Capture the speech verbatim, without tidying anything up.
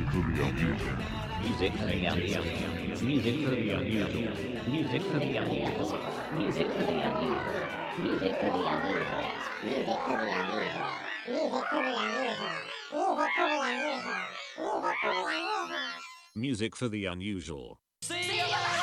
for the unusual. Music for the unusual. Music for the unusual. Music for the unusual. Music for the unusual. Music for the unusual. Music for the unusual. Music for the unusual. Music for the unusual. Music for the unusual. Music for the unusual.